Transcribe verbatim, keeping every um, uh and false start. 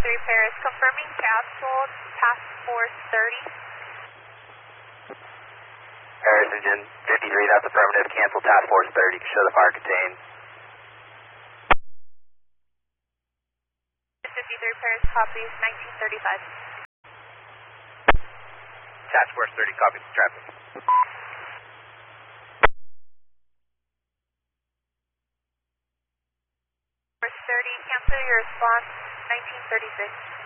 fifty-three Paris, confirming canceled task force thirty. Paris Engine fifty-three, that's affirmative. Cancel task force thirty. Show the fire contained. fifty-three Paris copies, nineteen thirty-five. Task force thirty, copies traffic. Force thirty, cancel your response, nineteen thirty-six.